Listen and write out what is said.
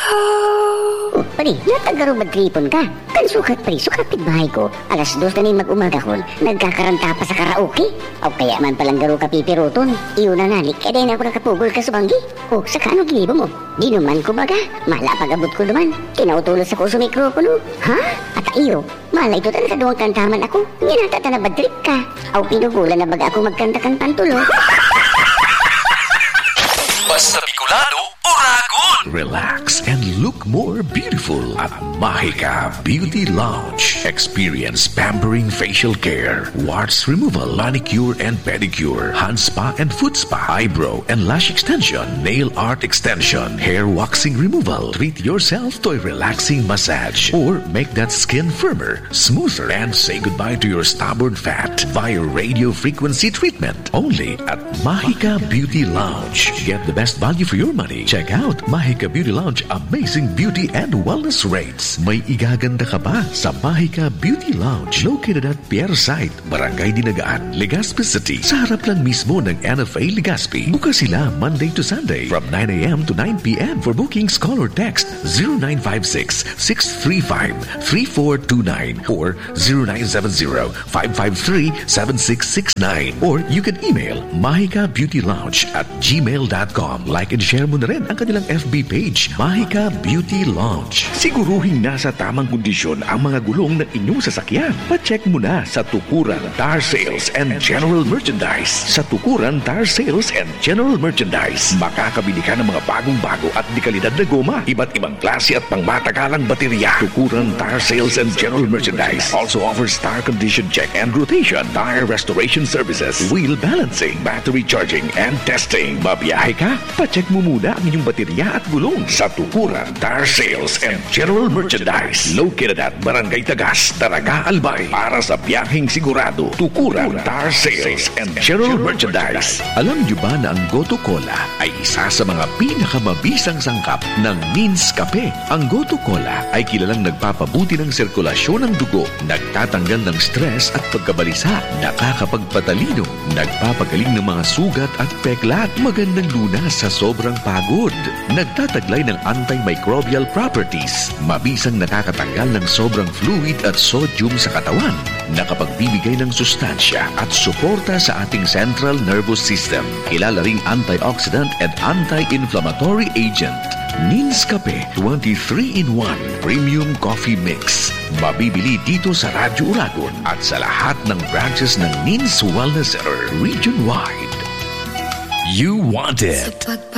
Pari, natagaro magtripon ka. Kan sukat, pari, sukapit bahay ko. Alas 2 na rin mag-umaga kon, nagkakaranta pa sa karaoke. O kaya man palang garo ka pipiruton. Iyon na nalik, kaya na ako nakapugol ka subanggi. O, saka ano gilibo mo? Ginuman ko baga, mala pag-abot ko naman. Kinautulos ako sa mikropono. Ha? At iyo, mala ito talaga duwang kantaman ako. Ginatata na bad trip ka. Aw, pinugulan na baga ako magkantakan pantulo. Basta Bicolano, Uragon! Relax and look more beautiful at Mahika Beauty Lounge. Experience pampering facial care, warts removal, manicure and pedicure, hand spa and foot spa, eyebrow and lash extension, nail art extension, hair waxing removal. Treat yourself to a relaxing massage or make that skin firmer, smoother, and say goodbye to your stubborn fat via radio frequency treatment. Only at Mahika Beauty Lounge. Get the best value for your money. Check out Mahika Beauty Lounge amazing beauty and wellness rates. May igaganda ka ba sa Mahika Beauty Lounge located at Pierre Site, Barangay Dinagaan, Legazpi City. Sa harap lang mismo ng NFA Legazpi. Bukas sila Monday to Sunday from 9 a.m. to 9 p.m. For bookings, call or text 0956-635-3429 or 0970-553-7669 or you can email mahikabeautylounge@gmail.com. Like and share mo na rin ang kanilang FB page, Mahika Beauty Lounge. Siguruhin nasa tamang kondisyon ang mga gulong ng inyong sasakyan. Pa-check mo na sa Tukuran Tire Sales and General Merchandise. Sa Tukuran Tire Sales and General Merchandise, makakabili ka ng mga bagong-bago at dekalidad na goma, iba't ibang klase at pangmatagalang baterya. Tukuran Tire Sales and General Merchandise also offers tire condition check and rotation, tire restoration services, wheel balancing, battery charging, and testing. Babiyahe ka? Pa-check mo muna ang inyong baterya at gulong sa Tukuran Tire Sales and General Merchandise. Located at Barangay Tagas, Daraga, Albay. Para sa biyaheng sigurado, Tukuran Tire Sales and General Merchandise. Alam niyo ba na ang Goto Cola ay isa sa mga pinakamabisang sangkap ng Means Cafe? Ang Goto Cola ay kilalang nagpapabuti ng sirkulasyon ng dugo, nagtatanggal ng stress at pagkabalisa, nakakapagpatalino, nagpapagaling ng mga sugat at peklat, magandang lunas sa sobrang pagod, nagtataglay ng antimicrobial properties, mabisang nakakatanggal ng sobrang fluid at sodium sa katawan, nakapagbibigay ng sustansya at suporta sa ating central nervous system, kilala ring antioxidant and anti-inflammatory agent. Means Cafe 23-in-1 Premium Coffee Mix. Mabibili dito sa Radyo Uragon at sa lahat ng branches ng Means Wellness Center region-wide. You want it.